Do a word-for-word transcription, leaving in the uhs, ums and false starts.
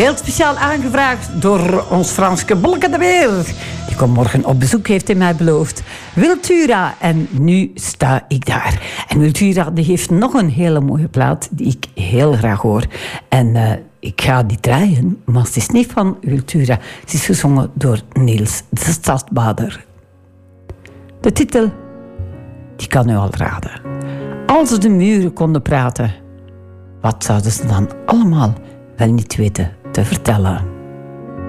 Heel speciaal aangevraagd door ons Franske Bolke de Beer. Die komt morgen op bezoek, heeft hij mij beloofd. Wiltura, en nu sta ik daar. En Wiltura die heeft nog een hele mooie plaat die ik heel graag hoor. En uh, ik ga die draaien, maar het is niet van Wiltura. Het is gezongen door Niels de Stadsbader. De titel, die kan u al raden. Als de muren konden praten, wat zouden ze dan allemaal wel niet weten te vertellen?